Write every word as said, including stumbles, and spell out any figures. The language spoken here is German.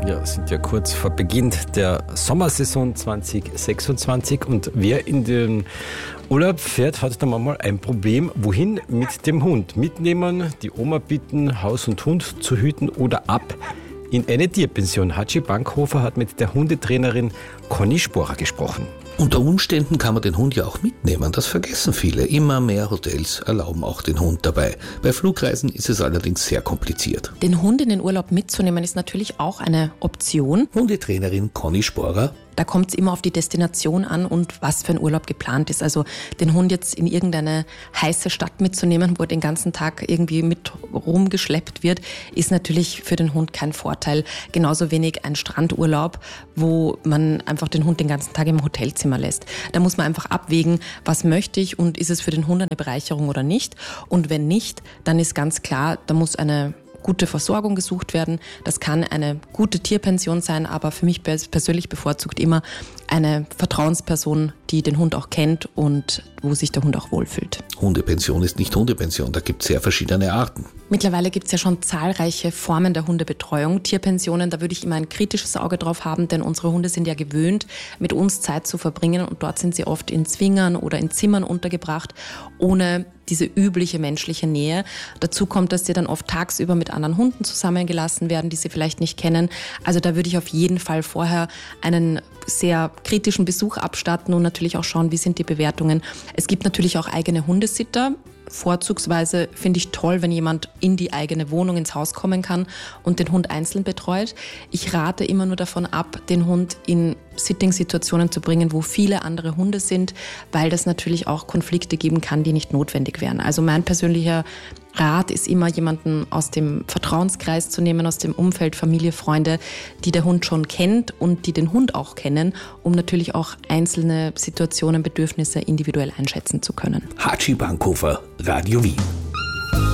Wir sind ja kurz vor Beginn der Sommersaison zwanzig sechsundzwanzig und wer in den Urlaub fährt, hat dann manchmal ein Problem. Wohin mit dem Hund? Mitnehmen, die Oma bitten, Haus und Hund zu hüten oder ab in eine Tierpension. Hatschi Bankhofer hat mit der Hundetrainerin Conny Sporer gesprochen. Unter Umständen kann man den Hund ja auch mitnehmen, das vergessen viele. Immer mehr Hotels erlauben auch den Hund dabei. Bei Flugreisen ist es allerdings sehr kompliziert. Den Hund in den Urlaub mitzunehmen ist natürlich auch eine Option. Hundetrainerin Conny Sporer. Da kommt es immer auf die Destination an und was für ein Urlaub geplant ist. Also den Hund jetzt in irgendeine heiße Stadt mitzunehmen, wo er den ganzen Tag irgendwie mit rumgeschleppt wird, ist natürlich für den Hund kein Vorteil. Genauso wenig ein Strandurlaub, wo man einfach den Hund den ganzen Tag im Hotelzimmer lässt. Da muss man einfach abwägen, was möchte ich und ist es für den Hund eine Bereicherung oder nicht. Und wenn nicht, dann ist ganz klar, da muss eine gute Versorgung gesucht werden. Das kann eine gute Tierpension sein, aber für mich persönlich bevorzugt immer eine Vertrauensperson, die den Hund auch kennt und wo sich der Hund auch wohlfühlt. Hundepension ist nicht Hundepension, da gibt es sehr verschiedene Arten. Mittlerweile gibt es ja schon zahlreiche Formen der Hundebetreuung. Tierpensionen, da würde ich immer ein kritisches Auge drauf haben, denn unsere Hunde sind ja gewöhnt, mit uns Zeit zu verbringen und dort sind sie oft in Zwingern oder in Zimmern untergebracht, ohne diese übliche menschliche Nähe. Dazu kommt, dass sie dann oft tagsüber mit anderen Hunden zusammengelassen werden, die sie vielleicht nicht kennen. Also da würde ich auf jeden Fall vorher einen sehr kritischen Besuch abstatten und natürlich auch schauen, wie sind die Bewertungen. Es gibt natürlich auch eigene Hundesitter. Vorzugsweise finde ich toll, wenn jemand in die eigene Wohnung, ins Haus kommen kann und den Hund einzeln betreut. Ich rate immer nur davon ab, den Hund in Sitting-Situationen zu bringen, wo viele andere Hunde sind, weil das natürlich auch Konflikte geben kann, die nicht notwendig wären. Also mein persönlicher Rat ist immer, jemanden aus dem Vertrauenskreis zu nehmen, aus dem Umfeld, Familie, Freunde, die der Hund schon kennt und die den Hund auch kennen, um natürlich auch einzelne Situationen, Bedürfnisse individuell einschätzen zu können. Hatschi Bankhofer, Radio Wien.